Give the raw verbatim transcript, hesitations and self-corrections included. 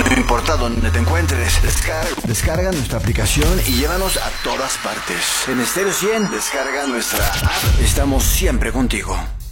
No importa dónde te encuentres, descarga, descarga nuestra aplicación y llévanos a todas partes. En Stereo cien, descarga nuestra app. Estamos siempre contigo.